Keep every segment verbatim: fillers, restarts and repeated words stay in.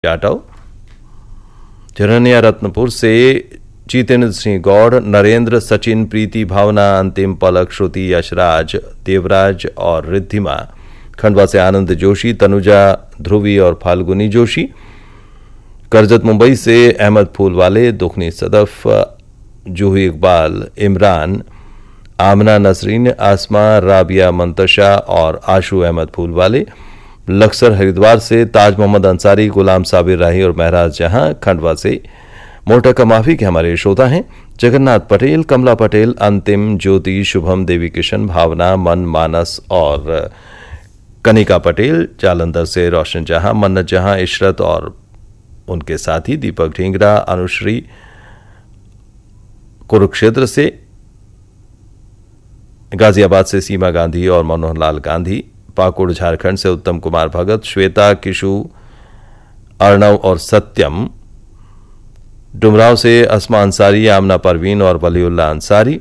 जाटव, हिरण्या रत्नपुर से जितेंद्र सिंह गौड़, नरेंद्र, सचिन, प्रीति, भावना, अंतिम, पलक, श्रुति, यशराज, देवराज और रिद्धिमा। खंडवा से आनंद जोशी, तनुजा, ध्रुवी और फाल्गुनी जोशी। करजत मुंबई से अहमद फूलवाले, दुखनी सदफ, जूही इकबाल, इमरान, आमना नसरीन, आसमा, राबिया मंतशा और आशु अहमद फूलवाले। लक्सर हरिद्वार से ताज मोहम्मद अंसारी, गुलाम साबिर राही और महराज जहां। खंडवा से मोटा का माफी के हमारे श्रोता हैं जगन्नाथ पटेल, कमला पटेल, अंतिम, ज्योति, शुभम, देवी किशन, भावना, मन, मानस और कनिका पटेल। जालंधर से रोशन जहां, मन्नत जहां, इशरत और उनके साथी दीपक ढींगरा, अनुश्री। कुरुक्षेत्र से गाजियाबाद से सीमा गांधी और मनोहर लाल गांधी। पाकुड़ झारखंड से उत्तम कुमार भगत, श्वेता, किशु, अर्णव और सत्यम। डुमराव से अस्मा अंसारी, आमना परवीन और वलीउल्लाह अंसारी।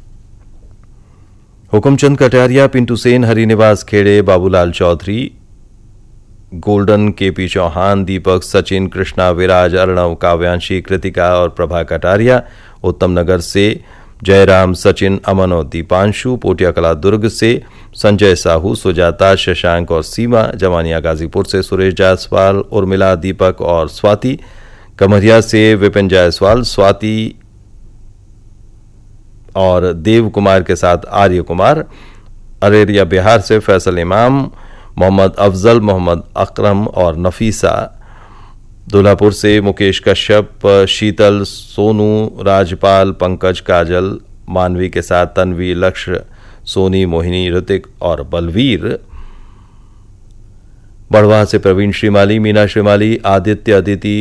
हुकुमचंद कटारिया, पिंटू सेन, हरिनिवास खेड़े, बाबूलाल चौधरी, गोल्डन, केपी चौहान, दीपक, सचिन, कृष्णा, विराज, अर्णव, काव्यांशी, कृतिका और प्रभा कटारिया। उत्तम नगर से जयराम, सचिन, अमन और दीपांशु। पोटिया कला दुर्ग से संजय साहू, सुजाता, शशांक और सीमा। जमानिया गाजीपुर से सुरेश जायसवाल, उर्मिला, दीपक और स्वाति। कमरिया से विपिन जायसवाल, स्वाति और देव कुमार के साथ आर्य कुमार। अरेरिया बिहार से फैसल इमाम, मोहम्मद अफजल, मोहम्मद अकरम और नफीसा। दुल्हापुर से मुकेश कश्यप, शीतल, सोनू, राजपाल, पंकज, काजल, मानवी के साथ तन्वी, लक्ष्य, सोनी, मोहिनी, ऋतिक और बलवीर। बड़वा से प्रवीण श्रीमाली, मीना श्रीमाली, आदित्य, अदिति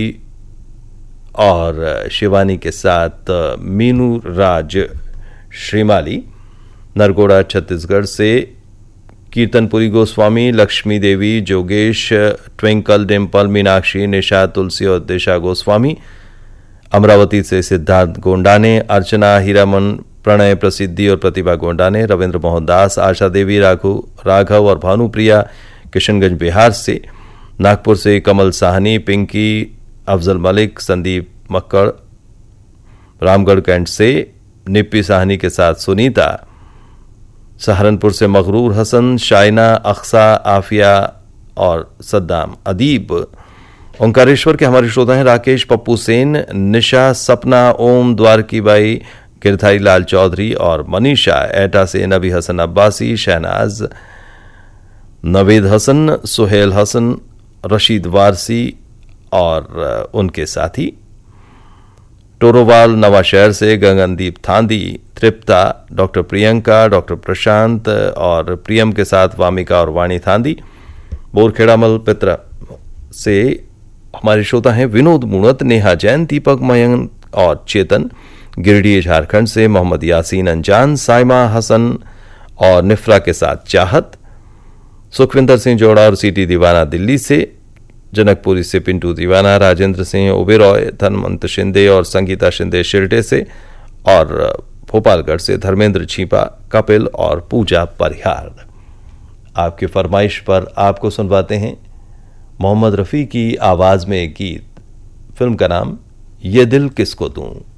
और शिवानी के साथ मीनू राज श्रीमाली। नरगोड़ा छत्तीसगढ़ से कीर्तनपुरी गोस्वामी, लक्ष्मी देवी, जोगेश, ट्विंकल, डिम्पल, मीनाक्षी, निशा, तुलसी और दिशा गोस्वामी। अमरावती से सिद्धार्थ गोंडाने, अर्चना, हीरामन, प्रणय, प्रसिद्धि और प्रतिभा गोंडाने। रविंद्र मोहन दास, आशा देवी, राघु राघव और भानुप्रिया किशनगंज बिहार से। नागपुर से कमल साहनी, पिंकी, अफजल मलिक, संदीप मक्कड़। रामगढ़ कैंट से निप्पी साहनी के साथ सुनीता। सहारनपुर से मगरूर हसन, शाइना, अक्सा, आफिया और सद्दाम अदीब। ओंकारेश्वर के हमारे श्रोता हैं राकेश, पप्पू सेन, निशा, सपना, ओम, द्वारकीबाई, गिरधारी लाल चौधरी और मनीषा। एटा से नबी हसन अब्बासी, शहनाज, नवेद हसन, सुहेल हसन, रशीद वारसी और उनके साथी। टोरोवाल नवाशहर से गगनदीप थांदी, तृप्ता, डॉक्टर प्रियंका, डॉक्टर प्रशांत और प्रियम के साथ वामिका और वाणी थांदी। बोरखेड़ा मलपित्रा से हमारे श्रोता हैं विनोद मुणत, नेहा जैन, दीपक, मयंक और चेतन। गिरिडीह झारखंड से मोहम्मद यासीन अंजान, साइमा हसन और निफ्रा के साथ चाहत। सुखविंदर सिंह जोड़ा और सीटी दीवाना दिल्ली से। जनकपुरी से पिंटू दीवाना, राजेंद्र सिंह ओबेरॉय, धनवंत शिंदे और संगीता शिंदे शिरटे से। और भोपालगढ़ से धर्मेंद्र छीपा, कपिल और पूजा परिहार। आपकी फरमाइश पर आपको सुनवाते हैं मोहम्मद रफ़ी की आवाज में एक गीत। फिल्म का नाम ये दिल किसको दूं।